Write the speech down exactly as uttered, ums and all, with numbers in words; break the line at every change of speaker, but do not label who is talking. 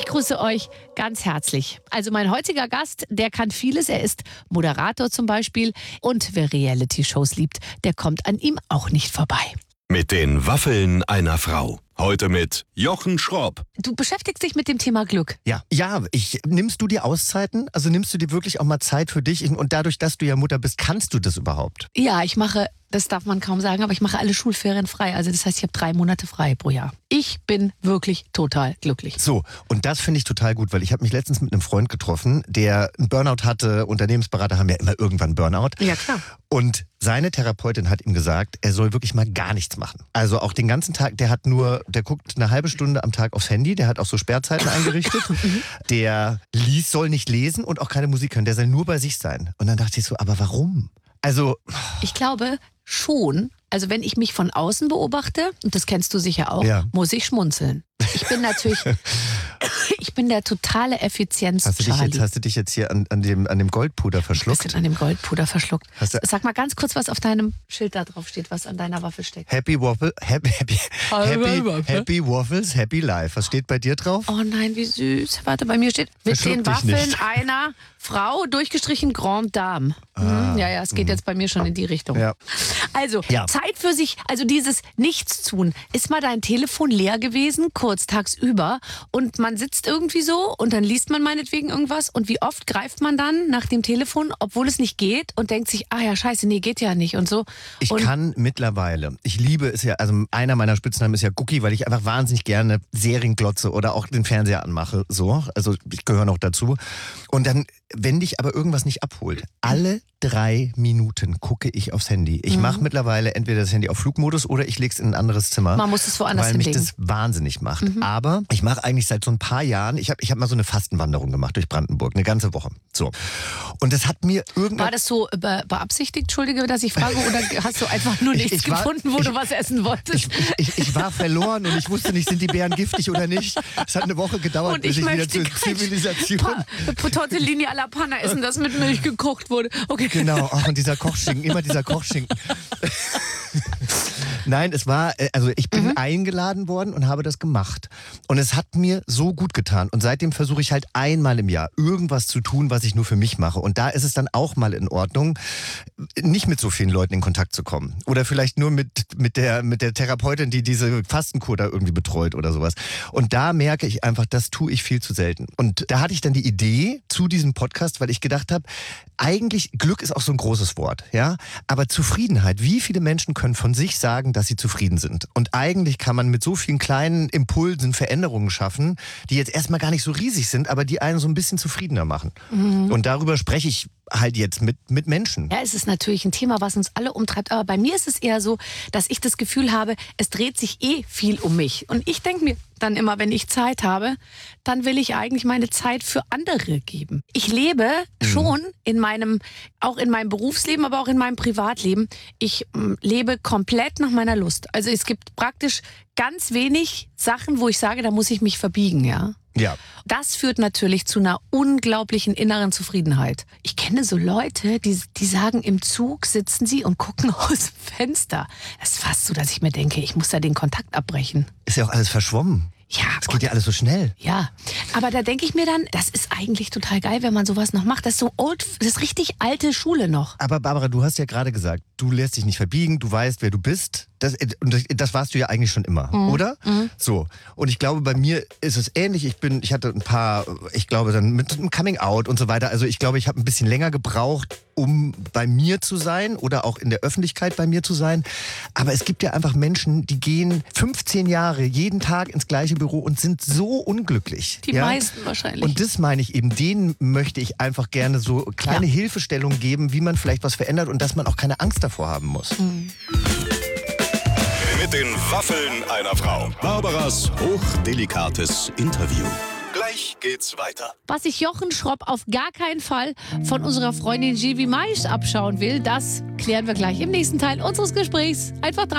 grüße euch ganz herzlich. Also mein heutiger Gast, der kann vieles. Er ist Moderator zum Beispiel. Und wer Reality-Shows liebt, der kommt an ihm auch nicht vorbei.
Mit den Waffeln einer Frau. Heute mit Jochen Schropp.
Du beschäftigst dich mit dem Thema Glück.
Ja, ja, ich, nimmst du dir Auszeiten? Also nimmst du dir wirklich auch mal Zeit für dich? Und dadurch, dass du ja Mutter bist, kannst du das überhaupt?
Ja, ich mache, das darf man kaum sagen, aber ich mache alle Schulferien frei. Also das heißt, ich habe drei Monate frei pro Jahr. Ich bin wirklich total glücklich.
So, und das finde ich total gut, weil ich habe mich letztens mit einem Freund getroffen, der einen Burnout hatte. Unternehmensberater haben ja immer irgendwann Burnout.
Ja, klar.
Und seine Therapeutin hat ihm gesagt, er soll wirklich mal gar nichts machen. Also auch den ganzen Tag, der hat nur, der guckt eine halbe Stunde am Tag aufs Handy, der hat auch so Sperrzeiten eingerichtet. Der liest, soll nicht lesen und auch keine Musik hören, der soll nur bei sich sein. Und dann dachte ich so, aber warum? Also
ich glaube schon, also wenn ich mich von außen beobachte, und das kennst du sicher auch, ja, muss ich schmunzeln. Ich bin natürlich, ich bin der totale Effizienz.
Hast du dich jetzt, hast du dich jetzt hier an, an, dem, an dem Goldpuder verschluckt?
Ein bisschen an dem Goldpuder verschluckt. Sag mal ganz kurz, was auf deinem Schild da drauf steht, was an deiner Waffe steckt.
Happy Waffle, happy, happy, happy, happy Waffles, Happy Life. Was steht bei dir drauf?
Oh nein, wie süß. Warte, bei mir steht mit den Waffeln einer Frau, durchgestrichen Grande Dame. Ah, hm, ja, ja, es geht mh. jetzt bei mir schon in die Richtung. Ja. Also, ja. Zeit für sich, also dieses Nichtstun. Ist mal dein Telefon leer gewesen, kurz tagsüber, und man sitzt irgendwie so und dann liest man meinetwegen irgendwas und wie oft greift man dann nach dem Telefon, obwohl es nicht geht und denkt sich, ah ja, scheiße, nee, geht ja nicht und so.
Ich
und
kann mittlerweile, ich liebe es ja, also einer meiner Spitznamen ist ja Gucki, weil ich einfach wahnsinnig gerne Serien glotze oder auch den Fernseher anmache, so, also ich gehöre noch dazu. Und dann, wenn dich aber irgendwas nicht abholt, alle drei Minuten gucke ich aufs Handy. Ich mhm. mache mittlerweile entweder das Handy auf Flugmodus oder ich lege es in ein anderes Zimmer.
Man muss es woanders
weil mich
hinlegen.
das wahnsinnig macht.
Mhm.
Aber ich mache eigentlich seit so ein paar Jahren, ich habe ich hab mal so eine Fastenwanderung gemacht durch Brandenburg, eine ganze Woche. So. Und das hat mir irgendwann...
War das so be beabsichtigt, Entschuldige, dass ich frage, oder hast du einfach nur nichts ich, ich war, gefunden, wo ich, du was essen wolltest?
Ich, ich, ich war verloren und ich wusste nicht, sind die Bären giftig oder nicht. Es hat eine Woche gedauert,
und
bis
ich,
ich wieder zur Zivilisation...
Tortellini alla Panna essen, das mit Milch gekocht wurde. Okay.
Genau, ach, und dieser Kochschinken, immer dieser Kochschinken. Nein, es war, also ich bin mhm. eingeladen worden und habe das gemacht. Und es hat mir so gut getan. Und seitdem versuche ich halt einmal im Jahr irgendwas zu tun, was ich nur für mich mache. Und da ist es dann auch mal in Ordnung, nicht mit so vielen Leuten in Kontakt zu kommen. Oder vielleicht nur mit, mit, der, mit der Therapeutin, die diese Fastenkur da irgendwie betreut oder sowas. Und da merke ich einfach, das tue ich viel zu selten. Und da hatte ich dann die Idee zu diesem Podcast, weil ich gedacht habe, eigentlich, Glück ist auch so ein großes Wort, ja. Aber Zufriedenheit, wie viele Menschen können von sich sagen, dass sie zufrieden sind? Und eigentlich kann man mit so vielen kleinen Impulsen Veränderungen schaffen, die jetzt erstmal gar nicht so riesig sind, aber die einen so ein bisschen zufriedener machen. Mhm. Und darüber spreche ich halt jetzt mit, mit Menschen.
Ja, es ist natürlich ein Thema, was uns alle umtreibt. Aber bei mir ist es eher so, dass ich das Gefühl habe, es dreht sich eh viel um mich. Und ich denke mir dann immer, wenn ich Zeit habe, dann will ich eigentlich meine Zeit für andere geben. Ich lebe mhm. schon in meinem, auch in meinem Berufsleben, aber auch in meinem Privatleben. Ich m, lebe komplett nach meiner Lust. Also es gibt praktisch ganz wenig Sachen, wo ich sage, da muss ich mich verbiegen, ja.
Ja.
Das führt natürlich zu einer unglaublichen inneren Zufriedenheit. Ich kenne so Leute, die, die sagen, im Zug sitzen sie und gucken aus dem Fenster. Das ist fast so, dass ich mir denke, ich muss da den Kontakt abbrechen.
Ist ja auch alles verschwommen.
Ja,
es geht ja alles so schnell.
Ja, aber da denke ich mir dann, das ist eigentlich total geil, wenn man sowas noch macht. Das ist so old, das ist richtig alte Schule noch.
Aber Barbara, du hast ja gerade gesagt, du lässt dich nicht verbiegen, du weißt, wer du bist. Das, und das, das warst du ja eigentlich schon immer, mhm. oder? Mhm. So. Und ich glaube, bei mir ist es ähnlich. Ich bin, ich hatte ein paar, ich glaube dann mit einem Coming Out und so weiter. Also ich glaube, ich habe ein bisschen länger gebraucht, um bei mir zu sein oder auch in der Öffentlichkeit bei mir zu sein. Aber es gibt ja einfach Menschen, die gehen fünfzehn Jahre jeden Tag ins gleiche Büro und sind so unglücklich.
Die
ja?
meisten wahrscheinlich.
Und das meine ich eben, denen möchte ich einfach gerne so kleine ja. Hilfestellungen geben, wie man vielleicht was verändert und dass man auch keine Angst davor haben muss.
Mhm.
Mit den Waffeln einer Frau. Barbaras hochdelikates Interview. Gleich geht's weiter.
Was sich Jochen Schropp auf gar keinen Fall von unserer Freundin Jivi Mais abschauen will, das klären wir gleich im nächsten Teil unseres Gesprächs. Einfach dran.